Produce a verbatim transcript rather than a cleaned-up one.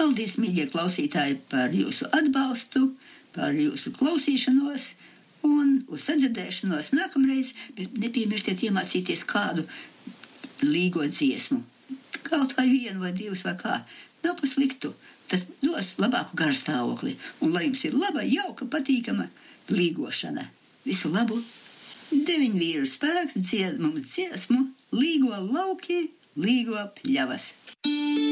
Paldies, mīļie klausītāji, par jūsu atbalstu, par jūsu klausīšanos un uz sadzirdēšanos nākamreiz, bet nepiemirstiet iemācīties kādu līgo dziesmu. Kaut vai vienu vai divas vai kā. Nav pa sliktu. Tas dos labāku garstāvokli. Un lai jums ir laba, jauka, patīkama līgošana. Visu labu! Deviņu vīru spēks dzied mums dziesmu, līgo lauki, līgo pļavas.